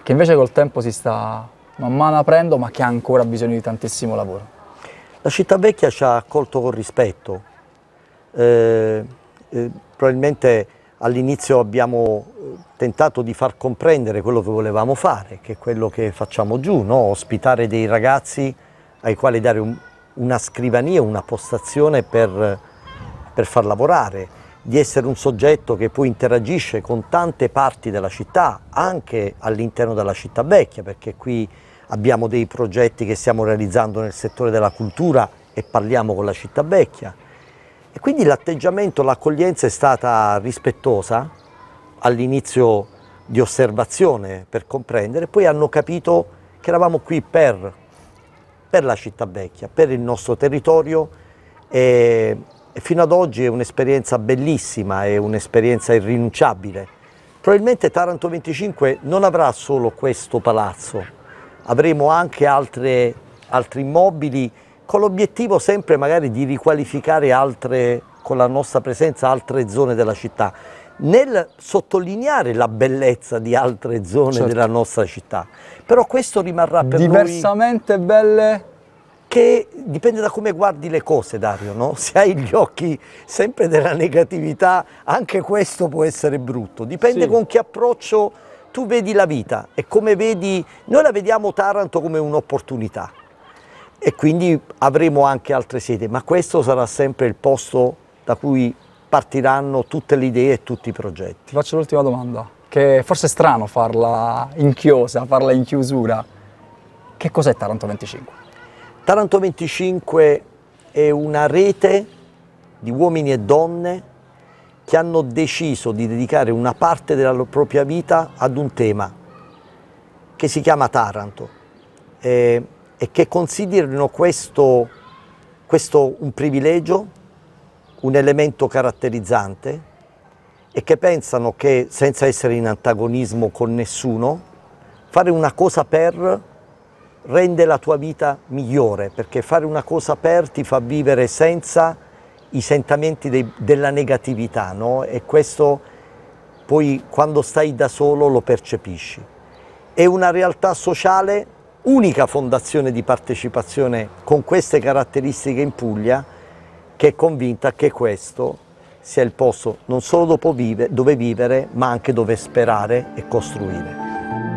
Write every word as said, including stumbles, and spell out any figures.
che invece col tempo si sta man mano aprendo, ma che ha ancora bisogno di tantissimo lavoro? La città vecchia ci ha accolto con rispetto. Eh, eh, probabilmente all'inizio abbiamo tentato di far comprendere quello che volevamo fare, che è quello che facciamo giù, no? Ospitare dei ragazzi ai quali dare un, una scrivania, una postazione per, per far lavorare, di essere un soggetto che poi interagisce con tante parti della città, anche all'interno della città vecchia, perché qui abbiamo dei progetti che stiamo realizzando nel settore della cultura e parliamo con la città vecchia. E quindi l'atteggiamento, l'accoglienza è stata rispettosa, all'inizio di osservazione per comprendere, poi hanno capito che eravamo qui per, per la città vecchia, per il nostro territorio e, e fino ad oggi è un'esperienza bellissima, è un'esperienza irrinunciabile. Probabilmente Taranto venticinque non avrà solo questo palazzo, avremo anche altre, altri immobili con l'obiettivo sempre magari di riqualificare altre, con la nostra presenza, altre zone della città, nel sottolineare la bellezza di altre zone certo. della nostra città. Però questo rimarrà per diversamente noi belle? Che dipende da come guardi le cose, Dario, no? Se hai gli occhi sempre della negatività, anche questo può essere brutto. Dipende sì. con che approccio tu vedi la vita e come vedi, noi la vediamo Taranto come un'opportunità. E quindi avremo anche altre sedi, ma questo sarà sempre il posto da cui partiranno tutte le idee e tutti i progetti. Ti faccio l'ultima domanda, che forse è strano farla in chiosa, farla in chiusura. Che cos'è Taranto venticinque? Taranto venticinque è una rete di uomini e donne che hanno deciso di dedicare una parte della propria vita ad un tema che si chiama Taranto. E e che considerino questo, questo un privilegio, un elemento caratterizzante e che pensano che, senza essere in antagonismo con nessuno, fare una cosa per rende la tua vita migliore, perché fare una cosa per ti fa vivere senza i sentimenti dei, della negatività, no? E questo poi quando stai da solo lo percepisci. È una realtà sociale, unica fondazione di partecipazione con queste caratteristiche in Puglia, che è convinta che questo sia il posto non solo dopo vive, dove vivere, ma anche dove sperare e costruire.